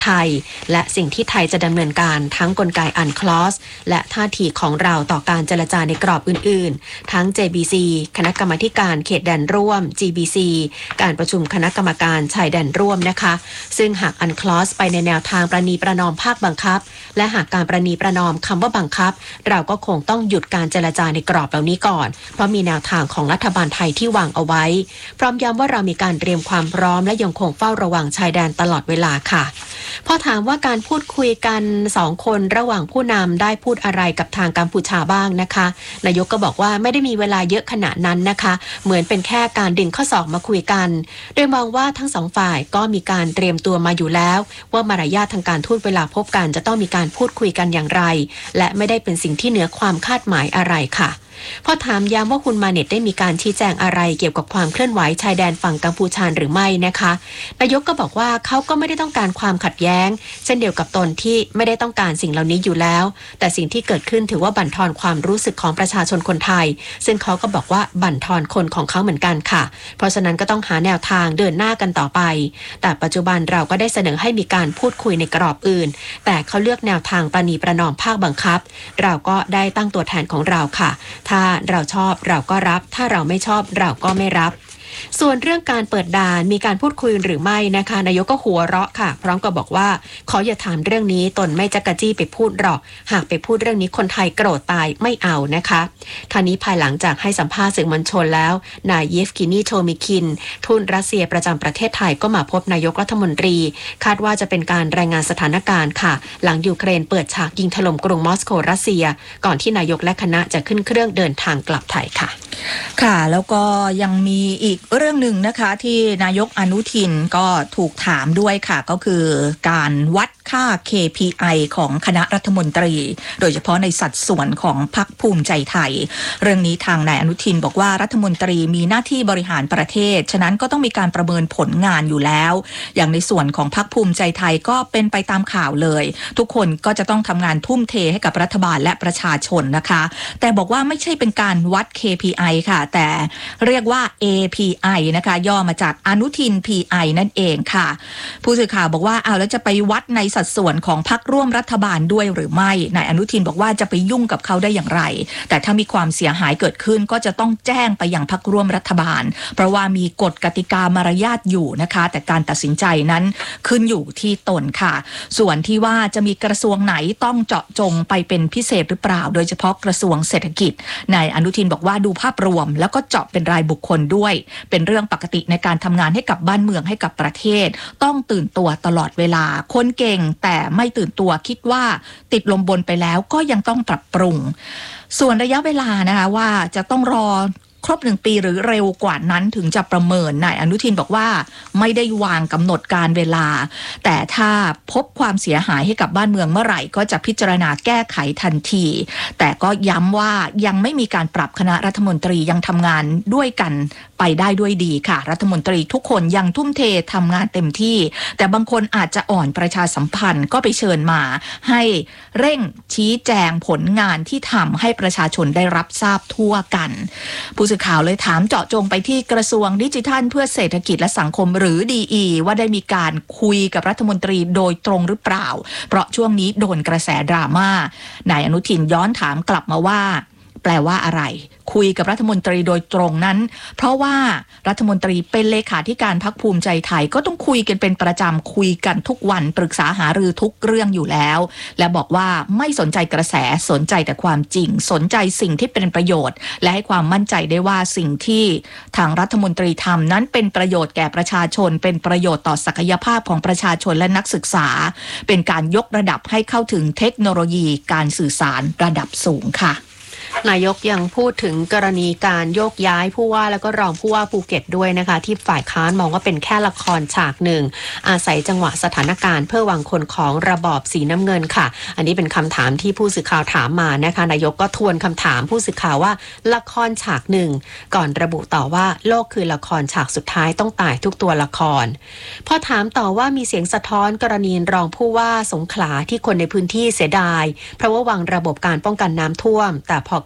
ไทยและสิ่งที่ไทยจะดำเนินการทั้งกลไกUNCLOS และท่าทีของเราต่อการเจรจาในกรอบอื่นๆทั้ง JBC คณะกรรมาธิการเขตแดนร่วม GBC การประชุมคณะกรรมการชายแดนร่วมนะคะซึ่งหาก UNCLOS ไปในแนวทางประนีประนอมภาคบังคับและหากการประนีประนอมคำว่าบังคับเราก็คงต้องหยุดการเจรจาในกรอบเหล่านี้ก่อนเพราะมีแนวทางของรัฐบาลไทยที่วางเอาไว้พร้อมย้ำว่าเรามีการเตรียมความพร้อมและยังคงเฝ้าระวังชายแดนตลอดเวลาค่ะพอถามว่าการพูดคุยกัน2คนระหว่างผู้นำได้พูดอะไรกับทางกัมพูชาบ้างนะคะนายกก็บอกว่าไม่ได้มีเวลาเยอะขนาดนั้นนะคะเหมือนเป็นแค่การดึงข้อศอกมาคุยกันโดยมองว่าทั้งสองฝ่ายก็มีการเตรียมตัวมาอยู่แล้วว่ามารยาททางการทูตเวลาพบกันจะต้องมีการพูดคุยกันอย่างไรและไม่ได้เป็นสิ่งที่เหนือความคาดหมายอะไรค่ะพอถามย้ำว่าคุณมาเน็ตได้มีการชี้แจงอะไรเกี่ยวกับความเคลื่อนไหวชายแดนฝั่งกัมพูชาหรือไม่นะคะนายกก็บอกว่าเขาก็ไม่ได้ต้องการความขัดแย้งเช่นเดียวกับตนที่ไม่ได้ต้องการสิ่งเหล่านี้อยู่แล้วแต่สิ่งที่เกิดขึ้นถือว่าบั่นทอนความรู้สึกของประชาชนคนไทยซึ่งเขาก็บอกว่าบั่นทอนคนของเขาเหมือนกันค่ะเพราะฉะนั้นก็ต้องหาแนวทางเดินหน้ากันต่อไปแต่ปัจจุบันเราก็ได้เสนอให้มีการพูดคุยในกรอบอื่นแต่เขาเลือกแนวทางประนีประนอมภาคบังคับเราก็ได้ตั้งตัวแทนของเราค่ะถ้าเราชอบเราก็รับถ้าเราไม่ชอบเราก็ไม่รับส่วนเรื่องการเปิดด่านมีการพูดคุยหรือไม่นะคะนายกก็หัวเราะค่ะพร้อมกับบอกว่าขออย่าถามเรื่องนี้ตนไม่จักกะจี้ไปพูดหรอกหากไปพูดเรื่องนี้คนไทยโกรธตายไม่เอานะคะท่านี้ภายหลังจากให้สัมภาษณ์สื่อมวลชนแล้วนายเยฟกินีโทมิคินทูตรัสเซียประจำประเทศไทยก็มาพบนายกรัฐมนตรีคาดว่าจะเป็นการรายงานสถานการณ์ค่ะหลังยูเครนเปิดฉากยิงถล่มกรุงมอสโกรัสเซียก่อนที่นายกและคณะจะขึ้นเครื่องเดินทางกลับไทยค่ะค่ะแล้วก็ยังมีอีกเรื่องหนึ่งนะคะที่นายกอนุทินก็ถูกถามด้วยค่ะก็คือการวัดค่า KPI ของคณะรัฐมนตรีโดยเฉพาะในสัดส่วนของพรรคภูมิใจไทยเรื่องนี้ทางนายอนุทินบอกว่ารัฐมนตรีมีหน้าที่บริหารประเทศฉะนั้นก็ต้องมีการประเมินผลงานอยู่แล้วอย่างในส่วนของพรรคภูมิใจไทยก็เป็นไปตามข่าวเลยทุกคนก็จะต้องทำงานทุ่มเทให้กับรัฐบาลและประชาชนนะคะแต่บอกว่าไม่ใช่เป็นการวัด KPI ค่ะแต่เรียกว่า API นะคะย่อมาจากอนุทิน PI นั่นเองค่ะผู้สื่อข่าวบอกว่าแล้วจะไปวัดในสัดส่วนของพรรคร่วมรัฐบาลด้วยหรือไม่นายอนุทินบอกว่าจะไปยุ่งกับเขาได้อย่างไรแต่ถ้ามีความเสียหายเกิดขึ้นก็จะต้องแจ้งไปยังพรรคร่วมรัฐบาลเพราะว่ามีกฎกติกามารยาทอยู่นะคะแต่การตัดสินใจนั้นขึ้นอยู่ที่ตนค่ะส่วนที่ว่าจะมีกระทรวงไหนต้องเจาะจงไปเป็นพิเศษหรือเปล่าโดยเฉพาะกระทรวงเศรษฐกิจนายอนุทินบอกว่าดูภาพรวมแล้วก็เจาะเป็นรายบุคคลด้วยเป็นเรื่องปกติในการทำงานให้กับบ้านเมืองให้กับประเทศต้องตื่นตัวตลอดเวลาคนเก่งแต่ไม่ตื่นตัวคิดว่าติดลมบนไปแล้วก็ยังต้องปรับปรุงส่วนระยะเวลานะคะว่าจะต้องรอครบ1 ปีหรือเร็วกว่านั้นถึงจะประเมินนายอนุทินบอกว่าไม่ได้วางกำหนดการเวลาแต่ถ้าพบความเสียหายให้กับบ้านเมืองเมื่อไหร่ก็จะพิจารณาแก้ไขทันทีแต่ก็ย้ำว่ายังไม่มีการปรับคณะรัฐมนตรียังทำงานด้วยกันไปได้ด้วยดีค่ะรัฐมนตรีทุกคนยังทุ่มเททำงานเต็มที่แต่บางคนอาจจะอ่อนประชาสัมพันธ์ก็ไปเชิญมาให้เร่งชี้แจงผลงานที่ทำให้ประชาชนได้รับทราบทั่วกันผู้สื่อข่าวเลยถามเจาะจงไปที่กระทรวงดิจิทัลเพื่อเศรษฐกิจและสังคมหรือ DE ว่าได้มีการคุยกับรัฐมนตรีโดยตรงหรือเปล่าเพราะช่วงนี้โดนกระแสดราม่านายอนุทินย้อนถามกลับมาว่าแปลว่าอะไรคุยกับรัฐมนตรีโดยตรงนั้นเพราะว่ารัฐมนตรีเป็นเลขาธิการพรรคภูมิใจไทยก็ต้องคุยกันเป็นประจำคุยกันทุกวันปรึกษาหารือทุกเรื่องอยู่แล้วและบอกว่าไม่สนใจกระแสสนใจแต่ความจริงสนใจสิ่งที่เป็นประโยชน์และให้ความมั่นใจได้ว่าสิ่งที่ทางรัฐมนตรีทำนั้นเป็นประโยชน์แก่ประชาชนเป็นประโยชน์ต่อศักยภาพของประชาชนและนักศึกษาเป็นการยกระดับให้เข้าถึงเทคโนโลยีการสื่อสารระดับสูงค่ะนายกยังพูดถึงกรณีการโยกย้ายผู้ว่าแล้วก็รองผู้ว่าภูเก็ตด้วยนะคะที่ฝ่ายค้านมองว่าเป็นแค่ละครฉากหนึ่งอาศัยจังหวะสถานการณ์เพื่อวางคนของระบอบสีน้ำเงินค่ะอันนี้เป็นคำถามที่ผู้สื่อข่าวถามมานะคะนายกก็ทวนคำถามผู้สื่อข่าวว่าละครฉากหนึ่งก่อนระบุต่อว่าโลกคือละครฉากสุดท้ายต้องตายทุกตัวละครพอถามต่อว่ามีเสียงสะท้อนกรณีรองผู้ว่าสงขลาที่คนในพื้นที่เสียดายเพราะว่าวางระบบการป้องกันน้ำท่วมแต่พอใ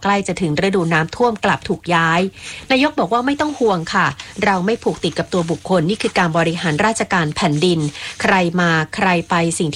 ใกล้จะถึงฤดูน้ำท่วมกลับถูกย้ายนายกบอกว่าไม่ต้องห่วงค่ะเราไม่ผูกติดกับตัวบุคคลนี่คือการบริหารราชการแผ่นดินใครมาใครไปสิ่ง